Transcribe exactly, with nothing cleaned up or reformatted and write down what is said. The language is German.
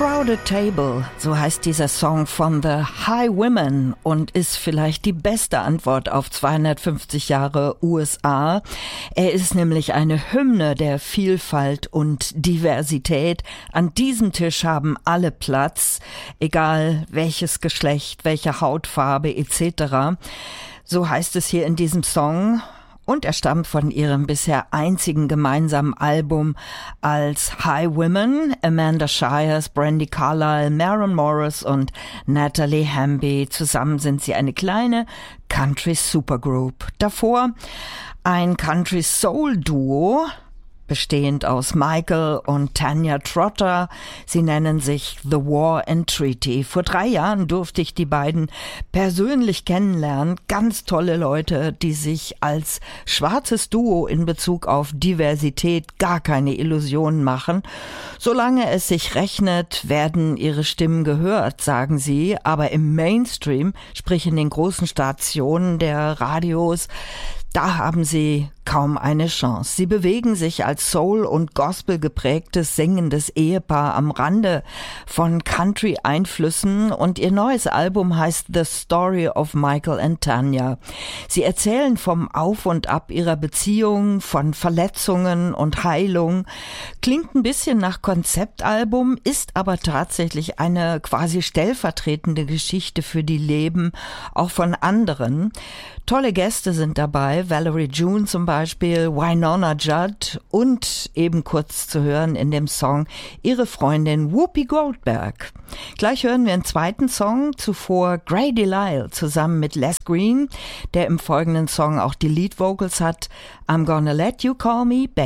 Crowded Table, so heißt dieser Song von The High Women und ist vielleicht die beste Antwort auf zweihundertfünfzig Jahre U S A. Er ist nämlich eine Hymne der Vielfalt und Diversität. An diesem Tisch haben alle Platz, egal welches Geschlecht, welche Hautfarbe et cetera. So heißt es hier in diesem Song. Und er stammt von ihrem bisher einzigen gemeinsamen Album als High Women. Amanda Shires, Brandi Carlile, Maren Morris und Natalie Hamby. Zusammen sind sie eine kleine Country Supergroup. Davor ein Country Soul Duo, bestehend aus Michael und Tanya Trotter. Sie nennen sich The War and Treaty. Vor drei Jahren durfte ich die beiden persönlich kennenlernen. Ganz tolle Leute, die sich als schwarzes Duo in Bezug auf Diversität gar keine Illusionen machen. Solange es sich rechnet, werden ihre Stimmen gehört, sagen sie. Aber im Mainstream, sprich in den großen Stationen der Radios, da haben sie kaum eine Chance. Sie bewegen sich als Soul- und Gospel geprägtes, singendes Ehepaar am Rande von Country-Einflüssen und ihr neues Album heißt The Story of Michael and Tanya. Sie erzählen vom Auf und Ab ihrer Beziehung, von Verletzungen und Heilung. Klingt ein bisschen nach Konzeptalbum, ist aber tatsächlich eine quasi stellvertretende Geschichte für die Leben auch von anderen. Tolle Gäste sind dabei, Valerie June zum Beispiel, Wynonna Judd und eben kurz zu hören in dem Song ihre Freundin Whoopi Goldberg. Gleich hören wir einen zweiten Song, zuvor Grady Lyle zusammen mit Les Green, der im folgenden Song auch die Lead Vocals hat. I'm Gonna Let You Call Me Baby.